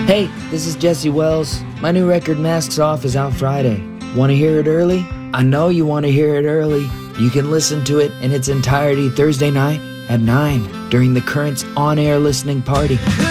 Hey, this is Jesse Wells. My new record, Masks Off, is out Friday. Want to hear it early? I know you want to hear it early. You can listen to it in its entirety Thursday night at 9 during the Currents on-air listening party.